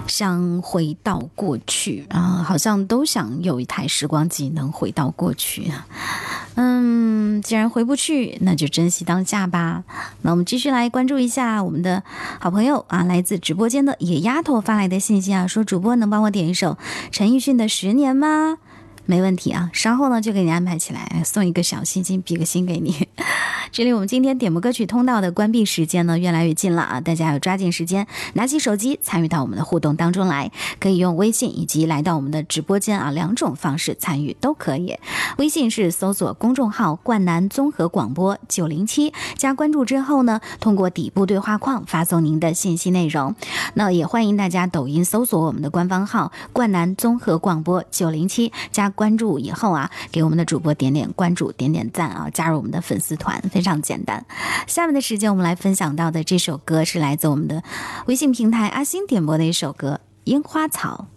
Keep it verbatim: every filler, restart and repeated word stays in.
想回到过去啊，好像都想有一台时光机能回到过去啊。嗯，既然回不去，那就珍惜当下吧。那我们继续来关注一下我们的好朋友啊，来自直播间的野丫头发来的信息啊，说主播能帮我点一首陈奕迅的《十年》吗？没问题啊，稍后呢就给你安排起来，送一个小心心，比个心给你。这里我们今天点播歌曲通道的关闭时间呢越来越近了啊，大家要抓紧时间，拿起手机参与到我们的互动当中来，可以用微信以及来到我们的直播间啊，两种方式参与都可以。微信是搜索公众号冠南综合广播九零七，加关注之后呢，通过底部对话框发送您的信息内容。那也欢迎大家抖音搜索我们的官方号冠南综合广播九零七，加关注以后啊，给我们的主播点点关注，点点赞啊，加入我们的粉丝团，非常简单。下面的时间我们来分享到的这首歌是来自我们的微信平台阿星点播的一首歌《樱花草》。